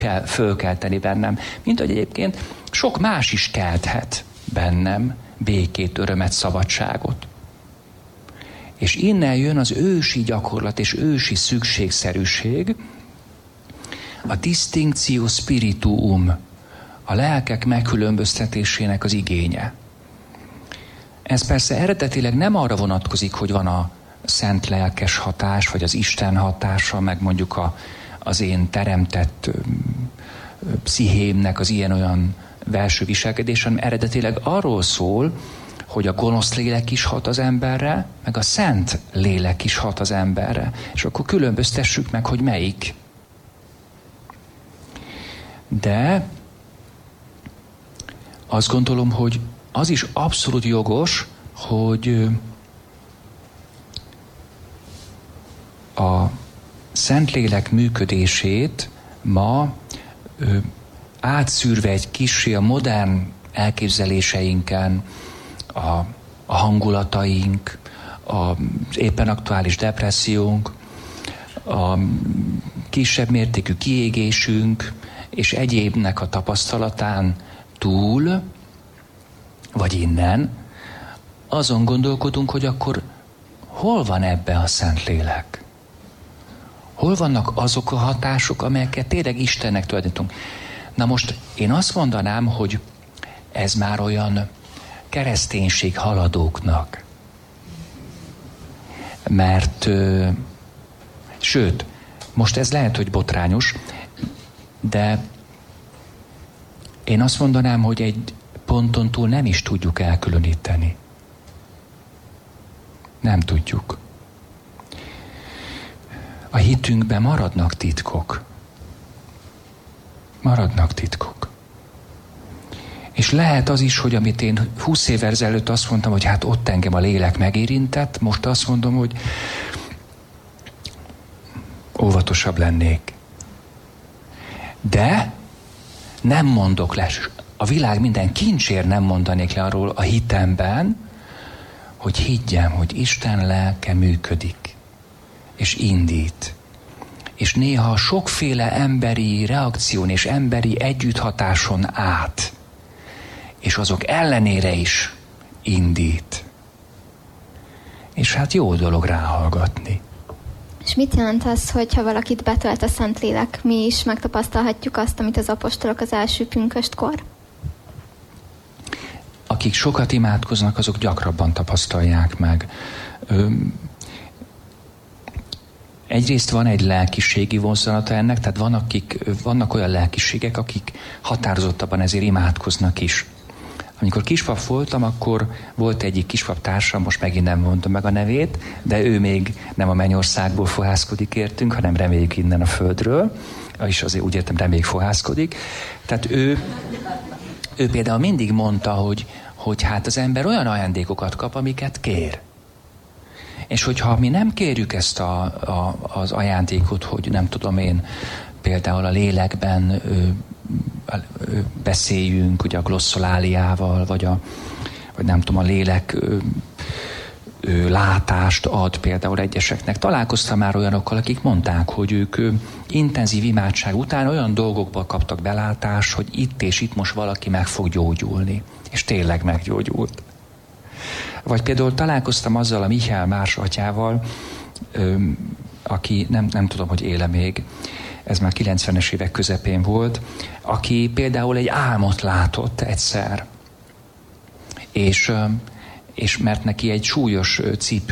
kell fölkelteni bennem, mint hogy egyébként sok más is kelthet bennem békét, örömet, szabadságot. És innen jön az ősi gyakorlat és ősi szükségszerűség, a distinctio spirituum, a lelkek megkülönböztetésének az igénye. Ez persze eredetileg nem arra vonatkozik, hogy van a szent lelkes hatás, vagy az Isten hatása, meg mondjuk az én teremtett pszichémnek az ilyen-olyan belső viselkedés, hanem eredetileg arról szól, hogy a gonosz lélek is hat az emberre, meg a szent lélek is hat az emberre. És akkor különböztessük meg, hogy melyik. De azt gondolom, hogy az is abszolút jogos, hogy a Szentlélek működését ma átszűrve egy kissé a modern elképzeléseinken, a hangulataink, az éppen aktuális depressziónk, a kisebb mértékű kiégésünk és egyébnek a tapasztalatán túl, vagy innen, azon gondolkodunk, hogy akkor hol van ebbe a Szentlélek? Hol vannak azok a hatások, amelyeket tényleg Istennek tulajdonítunk? Na most én azt mondanám, hogy ez már olyan kereszténység haladóknak. Mert, sőt, most ez lehet, hogy botrányos, de én azt mondanám, hogy egy ponton túl nem is tudjuk elkülöníteni. Nem tudjuk. A hitünkben maradnak titkok. Maradnak titkok. És lehet az is, hogy amit én 20 évvel ezelőtt azt mondtam, hogy hát ott engem a lélek megérintett, most azt mondom, hogy óvatosabb lennék. De nem mondok le, a világ minden kincsért nem mondanék le arról a hitemben, hogy higgyem, hogy Isten lelke működik, és indít. És néha sokféle emberi reakción és emberi együtthatáson át, és azok ellenére is indít. És hát jó dolog ráhallgatni. És mit jelent az, hogyha valakit betölt a Szentlélek? Mi is megtapasztalhatjuk azt, amit az apostolok az első pünköstkor? Akik sokat imádkoznak, azok gyakrabban tapasztalják meg. Egyrészt van egy lelkiségi vonzalata ennek, tehát vannak olyan lelkiségek, akik határozottabban ezért imádkoznak is. Amikor kispap voltam, akkor volt egyik kispap társam, most megint nem mondom meg a nevét, de ő még nem a mennyországból fohászkodik értünk, hanem reméljük innen a földről, és azért úgy értem, reméljük fohászkodik. Tehát ő például mindig mondta, hogy hát az ember olyan ajándékokat kap, amiket kér. És hogyha mi nem kérjük ezt az ajándékot, hogy nem tudom én, például a lélekben beszéljünk, ugye a glosszoláliával, vagy nem tudom, a lélek látást ad például egyeseknek. Találkoztam már olyanokkal, akik mondták, hogy ők intenzív imádság után olyan dolgokba kaptak belátást, hogy itt és itt most valaki meg fog gyógyulni. És tényleg meggyógyult. Vagy például találkoztam azzal a Mihály Márs atyával, aki nem tudom, hogy éle még, ez már 90-es évek közepén volt, aki például egy álmot látott egyszer. És mert neki egy súlyos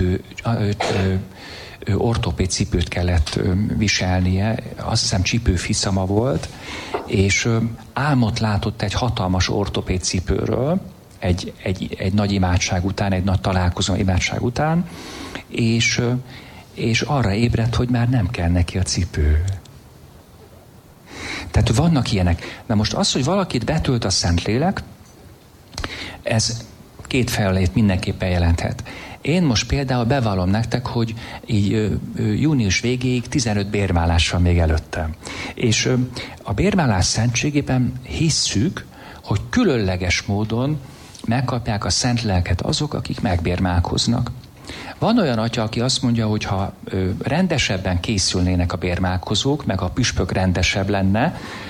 ortopéd cipőt kellett viselnie, azt hiszem csipőfiszama volt, és álmot látott egy hatalmas ortopéd cipőről, egy nagy imádság után, egy nagy találkozó imádság után, és arra ébredt, hogy már nem kell neki a cipő. Tehát vannak ilyenek. Na most az, hogy valakit betölt a Szentlélek, ez két felét mindenképpen jelenthet. Én most például bevallom nektek, hogy így június végéig 15 bérválás van még előttem. És a bérválás szentségében hisszük, hogy különleges módon megkapják a szent lelket azok, akik megbérmálkoznak. Van olyan atya, aki azt mondja, hogy ha rendesebben készülnének a bérmálkozók, meg a püspök rendesebb lenne,